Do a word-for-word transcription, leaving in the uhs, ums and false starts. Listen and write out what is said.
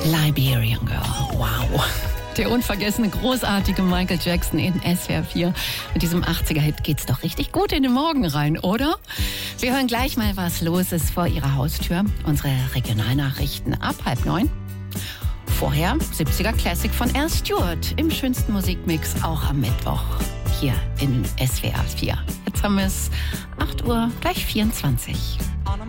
Liberian Girl. Wow. Der unvergessene, großartige Michael Jackson in S W R vier. Mit diesem achtziger-Hit geht's doch richtig gut in den Morgen rein, oder? Wir hören gleich mal, was los ist vor Ihrer Haustür. Unsere Regionalnachrichten ab halb neun. Vorher siebziger Classic von Al Stewart im schönsten Musikmix, auch am Mittwoch hier in S W R vier. Jetzt haben wir es acht Uhr, gleich vierundzwanzig.